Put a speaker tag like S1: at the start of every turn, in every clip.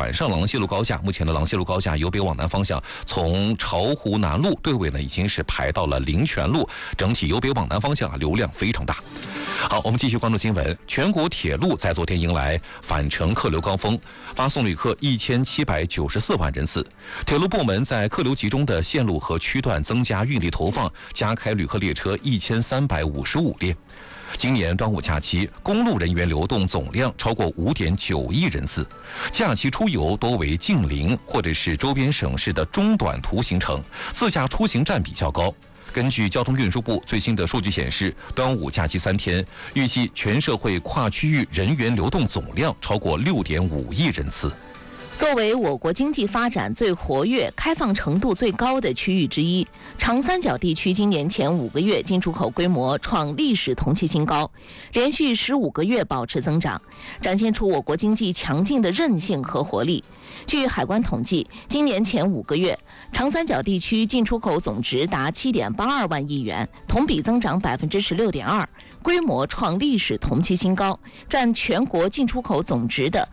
S1: 转上廊西路高架，目前的廊西路高架由北往南方向，从巢湖南路队尾呢已经是排到了灵泉路，整体由北往南方向流量非常大。好，我们继续关注新闻。全国铁路在昨天迎来返程客流高峰，发送旅客1794万人次。铁路部门在客流集中的线路和区段增加运力投放，加开旅客列车1355列。今年端午假期，公路人员流动总量超过5.9亿人次。假期出游多为近邻或者是周边省市的中短途行程，自驾出行占比较高。根据交通运输部最新的数据显示，端午假期3天，预计全社会跨区域人员流动总量超过6.5亿人次。
S2: 作为我国经济发展最活跃、开放程度最高的区域之一，长三角地区今年前5个月进出口规模创历史同期新高，连续15个月保持增长，展现出我国经济强劲的韧性和活力。据海关统计，今年前5个月，长三角地区进出口总值达7.82万亿元，同比增长16.2%，规模创历史同期新高，占全国进出口总值的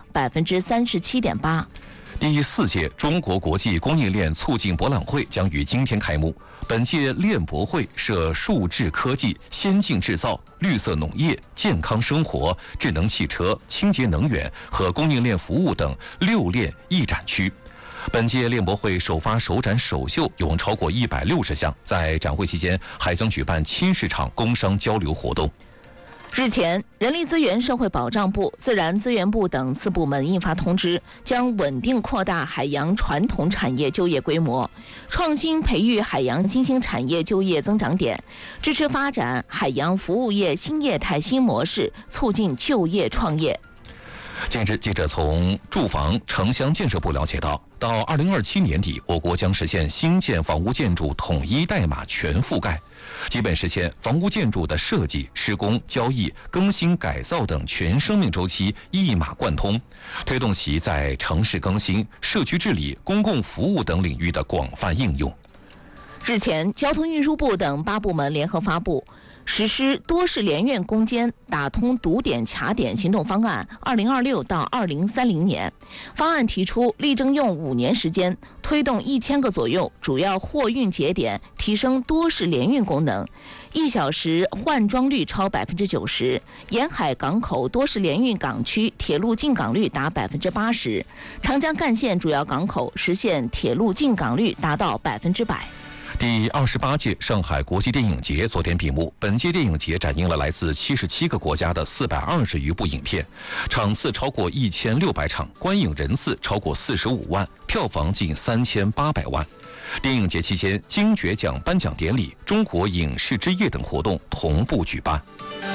S2: 37.8%。
S1: 第4届中国国际供应链促进博览会将于今天开幕。本届链博会设数智科技、先进制造、绿色农业、健康生活、智能汽车、清洁能源和供应链服务等6链一展区。本届链博会首发首展首秀有超过160项，在展会期间还将举办亲市场工商交流活动。
S2: 日前，人力资源社会保障部、自然资源部等4部门印发通知，将稳定扩大海洋传统产业就业规模，创新培育海洋新兴产业就业增长点，支持发展海洋服务业新业态新模式，促进就业创业。
S1: 近日，记者从住房城乡建设部了解到，2027年底，我国将实现新建房屋建筑统一代码全覆盖，基本实现房屋建筑的设计、施工、交易、更新、改造等全生命周期一码贯通，推动其在城市更新、社区治理、公共服务等领域的广泛应用。
S2: 日前，交通运输部等8部门联合发布实施多式联运攻坚打通堵点卡点行动方案2026到2030年，方案提出力争用5年时间推动1000个左右主要货运节点提升多式联运功能，1小时换装率超90%，沿海港口多式联运港区铁路进港率达80%，长江干线主要港口实现铁路进港率达到100%。
S1: 第28届上海国际电影节昨天闭幕。本届电影节展映了来自77个国家的420余部影片，场次超过1600场，观影人次超过45万，票房近3800万。电影节期间，金爵奖颁奖典礼、中国影视之夜等活动同步举办。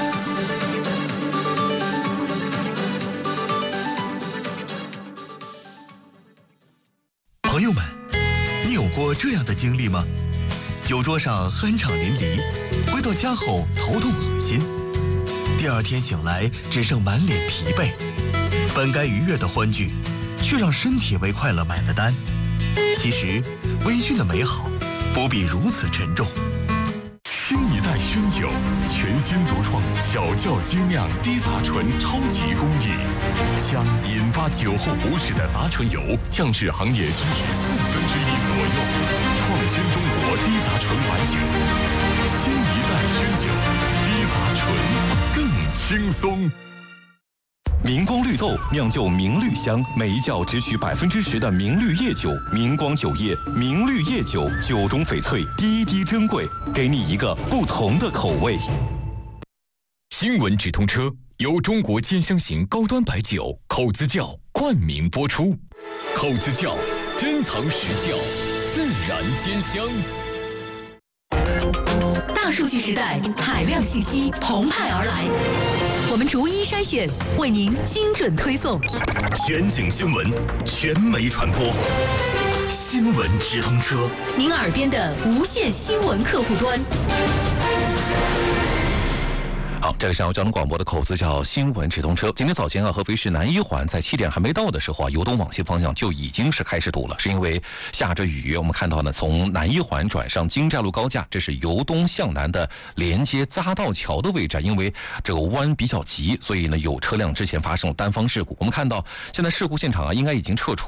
S3: 朋友们，你有过这样的经历吗？酒桌上酣畅淋漓，回到家后头痛恶心，第2天醒来只剩满脸疲惫，本该愉悦的欢聚，却让身体为快乐买了单。其实，微醺的美好不必如此沉重。
S4: 新一代熏酒，全新独创小窖精酿低杂醇超级工艺，将引发酒后不适的杂醇油降至行业均1/4左右，创新中国低杂醇白酒。新一代熏酒，低杂醇更轻松。
S5: 明光绿豆酿就明绿香，每一窖只取10%的明绿叶酒。明光酒业明绿叶酒，酒中翡翠，滴滴珍贵，给你一个不同的口味。
S4: 新闻直通车由中国兼香型高端白酒口子窖冠名播出。口子窖珍藏实窖，自然兼香。
S6: 大数据时代，海量信息澎湃而来，我们逐一筛选，为您精准推送。
S4: 全景新闻，全媒传播，新闻直通车，
S6: 您耳边的无线新闻客户端。
S1: 好，这个是交通广播的口子叫新闻直通车。今天早间合肥市南一环在7点还没到的时候由东往西方向就已经是开始堵了，是因为下着雨。我们看到呢，从南一环转上京寨路高架，这是由东向南的连接匝道桥的位置，因为这个弯比较急，所以呢有车辆之前发生了单方事故。我们看到现在事故现场应该已经撤除。